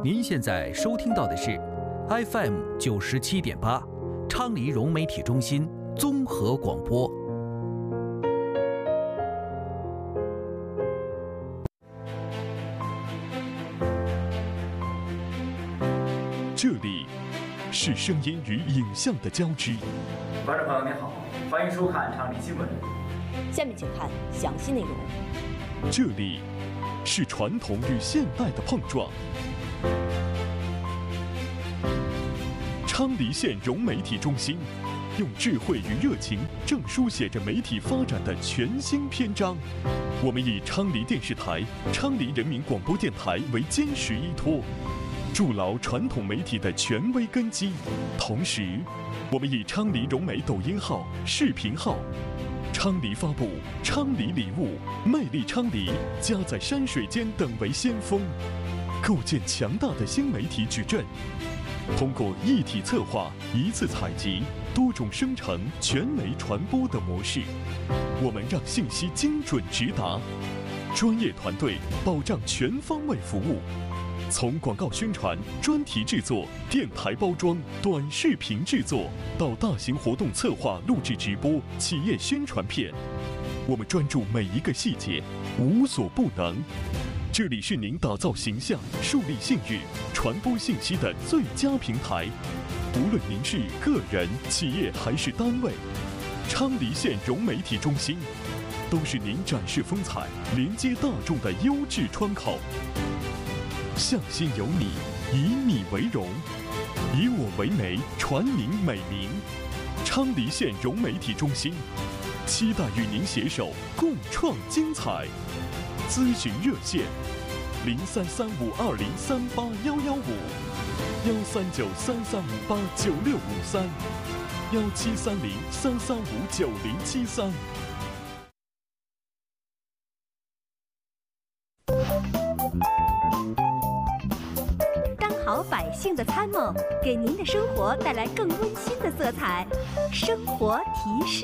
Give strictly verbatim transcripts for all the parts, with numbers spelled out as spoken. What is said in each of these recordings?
您现在收听到的是 F M 九十七点八，昌黎融媒体中心综合广播。 这里是声音与影像的交织。 观众朋友您好，欢迎收看昌黎新闻。 下面请看详细内容。 这里是传统与现代的碰撞。昌黎县融媒体中心用智慧与热情，正书写着媒体发展的全新篇章。我们以昌黎电视台、昌黎人民广播电台为坚实依托，筑牢传统媒体的权威根基。同时，我们以昌黎融媒抖音号、视频号、昌黎发布、昌黎礼物、魅力昌黎、家在山水间等为先锋，构建强大的新媒体矩阵。通过一体策划、一次采集、多种生成、全媒传播的模式，我们让信息精准直达，专业团队保障全方位服务。从广告宣传、专题制作、电台包装、短视频制作，到大型活动策划、录制直播、企业宣传片，我们专注每一个细节，无所不能。这里是您打造形象、树立信誉、传播信息的最佳平台。无论您是个人、企业还是单位，昌黎县融媒体中心都是您展示风采、连接大众的优质窗口。向心有你，以你为荣，以我为媒，传您美名。昌黎县融媒体中心期待与您携手共创精彩。咨询热线：零三三五二零三八幺幺五，幺三九三三五八九六五三，幺七三零三三五九零七三。 当好百姓的参谋，给您的生活带来更温馨的色彩。生活提示。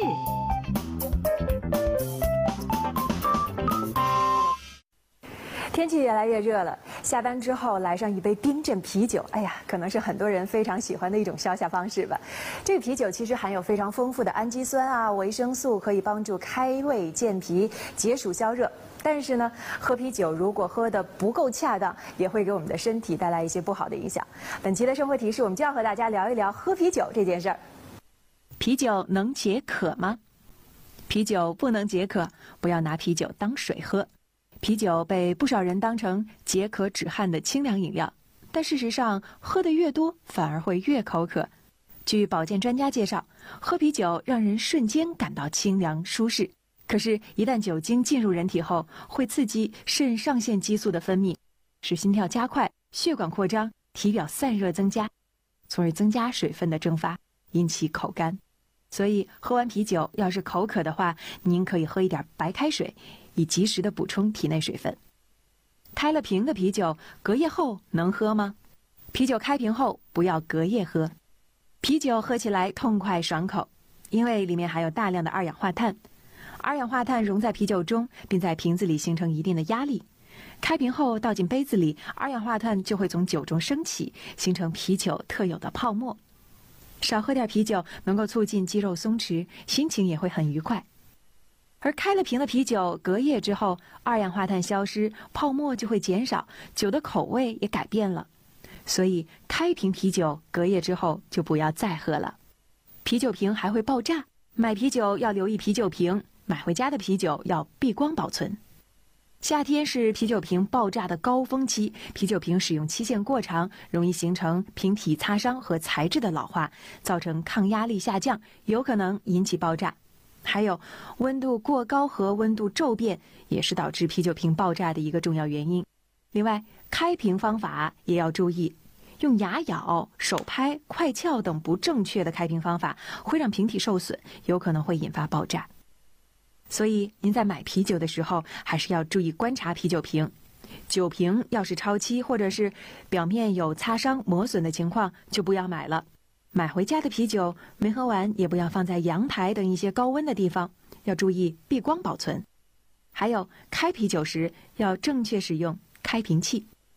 天气越来越热了，下班之后来上一杯冰镇啤酒，哎呀，可能是很多人非常喜欢的一种消夏方式吧。这个啤酒其实含有非常丰富的氨基酸啊、维生素，可以帮助开胃健脾、解暑消热。但是呢，喝啤酒如果喝得不够恰当，也会给我们的身体带来一些不好的影响。本期的生活提示，我们就要和大家聊一聊喝啤酒这件事儿。 啤酒能解渴吗？啤酒不能解渴，不要拿啤酒当水喝。啤酒被不少人当成解渴止汗的清凉饮料，但事实上，喝得越多，反而会越口渴。据保健专家介绍，喝啤酒让人瞬间感到清凉舒适。可是，一旦酒精进入人体后，会刺激肾上腺激素的分泌，使心跳加快、血管扩张、体表散热增加，从而增加水分的蒸发，引起口干。所以，喝完啤酒要是口渴的话，您可以喝一点白开水，以及时的补充体内水分。开了瓶的啤酒，隔夜后能喝吗？啤酒开瓶后不要隔夜喝。啤酒喝起来痛快爽口，因为里面含有大量的二氧化碳。二氧化碳溶在啤酒中，并在瓶子里形成一定的压力。开瓶后倒进杯子里，二氧化碳就会从酒中升起，形成啤酒特有的泡沫。少喝点啤酒能够促进肌肉松弛，心情也会很愉快。而开了瓶的啤酒隔夜之后，二氧化碳消失，泡沫就会减少，酒的口味也改变了。所以开瓶啤酒隔夜之后就不要再喝了。啤酒瓶还会爆炸，买啤酒要留意啤酒瓶，买回家的啤酒要避光保存。夏天是啤酒瓶爆炸的高峰期，啤酒瓶使用期限过长，容易形成瓶体擦伤和材质的老化，造成抗压力下降，有可能引起爆炸。还有温度过高和温度骤变也是导致啤酒瓶爆炸的一个重要原因。另外，开瓶方法也要注意，用牙咬、手拍、快撬等不正确的开瓶方法会让瓶体受损，有可能会引发爆炸。所以您在买啤酒的时候还是要注意观察啤酒瓶，酒瓶要是超漆或者是表面有擦伤磨损的情况就不要买了。买回家的啤酒没喝完也不要放在阳台等一些高温的地方，要注意避光保存。还有开啤酒时要正确使用开瓶器。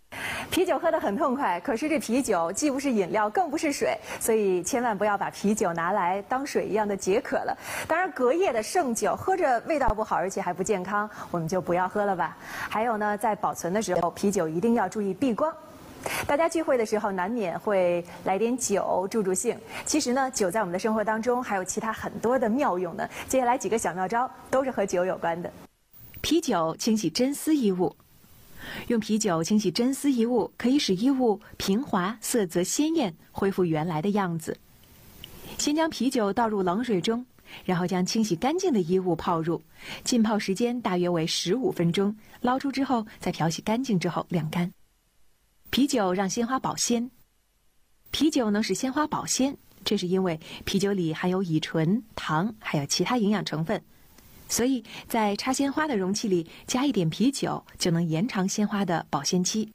啤酒喝得很痛快，可是这啤酒既不是饮料，更不是水，所以千万不要把啤酒拿来当水一样的解渴了。当然，隔夜的剩酒喝着味道不好，而且还不健康，我们就不要喝了吧。还有呢，在保存的时候，啤酒一定要注意避光。大家聚会的时候难免会来点酒助助兴，其实呢，酒在我们的生活当中还有其他很多的妙用呢。接下来几个小妙招都是和酒有关的。 啤酒清洗真丝衣物，用啤酒清洗真丝衣物，可以使衣物平滑、色泽鲜艳，恢复原来的样子。先将啤酒倒入冷水中，然后将清洗干净的衣物泡入，浸泡时间大约为十五分钟，捞出之后再漂洗干净之后晾干。啤酒让鲜花保鲜。啤酒能使鲜花保鲜，这是因为啤酒里含有乙醇、糖，还有其他营养成分，所以在插鲜花的容器里加一点啤酒，就能延长鲜花的保鲜期。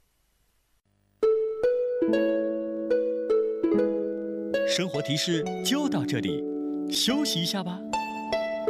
生活提示就到这里，休息一下吧。